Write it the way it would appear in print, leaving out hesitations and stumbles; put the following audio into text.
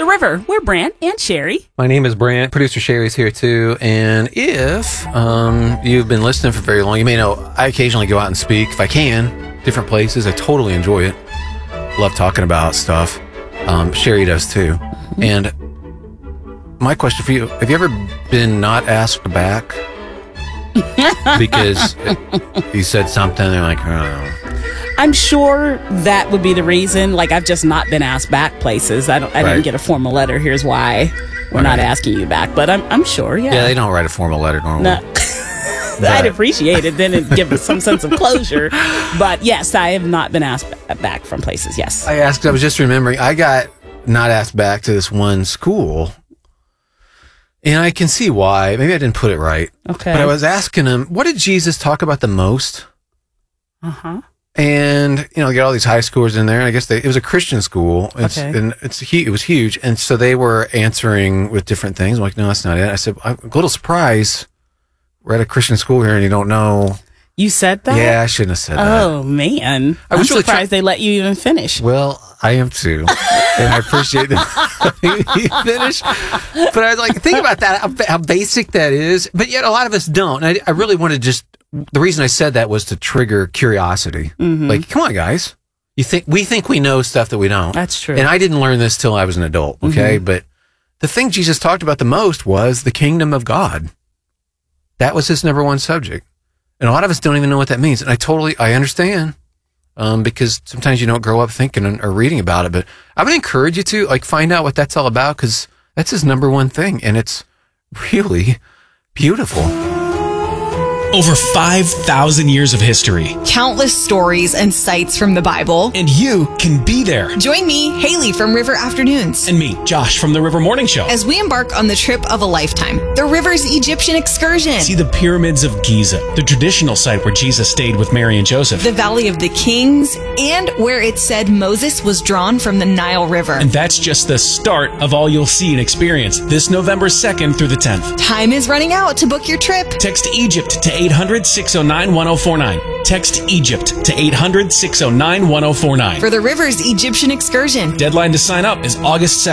The River. We're Brant and Sherry. My name is Brant. Producer Sherry's here too. And if you've been listening for very long, you may know I occasionally go out and speak, if I can, different places. I totally enjoy it. Love talking about stuff. Sherry does too. Mm-hmm. And my question for you, have you ever been not asked back? Because you said something and like, oh. I'm sure that would be the reason. Like, I've just not been asked back places. I didn't get a formal letter. Here's why we're not asking you back. But I'm sure, yeah. Yeah, they don't write a formal letter normally. No. I'd appreciate it. Then it'd give us some sense of closure. But yes, I have not been asked back from places. Yes. I was just remembering, I got not asked back to this one school. And I can see why. Maybe I didn't put it right. Okay. But I was asking him, what did Jesus talk about the most? Uh-huh. And, you get all these high schoolers in there. And I guess it was a Christian school. And it was huge. And so they were answering with different things. I'm like, no, that's not it. I said, I'm a little surprised. We're at a Christian school here and you don't know. You said that? Yeah, I shouldn't have said that. Oh, man. I was really surprised they let you even finish. Well, I am too. And I appreciate that you finish. But I was like, think about that, how basic that is. But yet a lot of us don't. And I really want to the reason I said that was to trigger curiosity. Mm-hmm. Like, come on, guys. We think we know stuff that we don't. That's true. And I didn't learn this till I was an adult, okay? Mm-hmm. But the thing Jesus talked about the most was the kingdom of God. That was his number one subject. And a lot of us don't even know what that means. And I understand. Because sometimes you don't grow up thinking or reading about it, but I would encourage you to find out what that's all about, because that's his number one thing, and it's really beautiful. Over 5,000 years of history. Countless stories and sights from the Bible. And you can be there. Join me, Haley from River Afternoons. And me, Josh from the River Morning Show. As we embark on the trip of a lifetime, the River's Egyptian excursion. See the pyramids of Giza, the traditional site where Jesus stayed with Mary and Joseph. The Valley of the Kings, and where it said Moses was drawn from the Nile River. And that's just the start of all you'll see and experience this November 2nd through the 10th. Time is running out to book your trip. Text Egypt to 800-609-1049. Text Egypt to 800-609-1049. For the River's Egyptian excursion. Deadline to sign up is August 2nd.